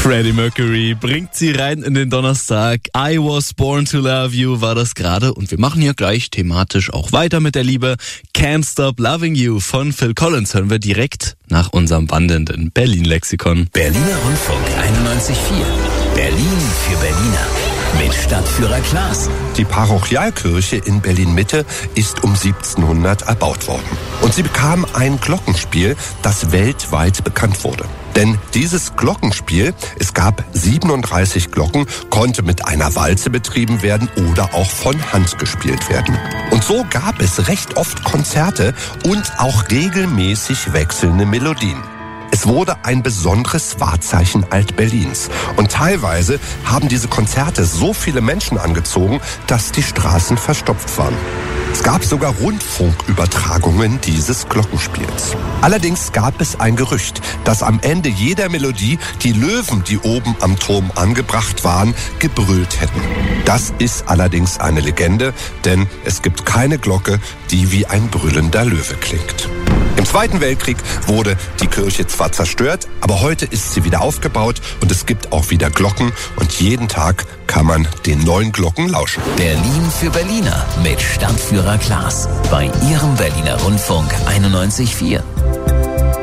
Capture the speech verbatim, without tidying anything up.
Freddie Mercury bringt sie rein in den Donnerstag. I Was Born to Love You war das gerade. Und wir machen hier gleich thematisch auch weiter mit der Liebe. Can't Stop Loving You von Phil Collins hören wir direkt nach unserem wandelnden Berlin-Lexikon. Berliner Rundfunk einundneunzig Komma vier. Berlin für Berliner. Mit Stadtführer Klaas. Die Parochialkirche in Berlin-Mitte ist um siebzehnhundert erbaut worden. Und sie bekam ein Glockenspiel, das weltweit bekannt wurde. Denn dieses Glockenspiel, es gab siebenunddreißig Glocken, konnte mit einer Walze betrieben werden oder auch von Hand gespielt werden. Und so gab es recht oft Konzerte und auch regelmäßig wechselnde Melodien. Es wurde ein besonderes Wahrzeichen Alt-Berlins. Und teilweise haben diese Konzerte so viele Menschen angezogen, dass die Straßen verstopft waren. Es gab sogar Rundfunkübertragungen dieses Glockenspiels. Allerdings gab es ein Gerücht, dass am Ende jeder Melodie die Löwen, die oben am Turm angebracht waren, gebrüllt hätten. Das ist allerdings eine Legende, denn es gibt keine Glocke, die wie ein brüllender Löwe klingt. Im Zweiten Weltkrieg wurde die Kirche zwar zerstört, aber heute ist sie wieder aufgebaut und es gibt auch wieder Glocken und jeden Tag kann man den neuen Glocken lauschen. Berlin für Berliner mit Stadtführer Klaas bei Ihrem Berliner Rundfunk einundneunzig Komma vier.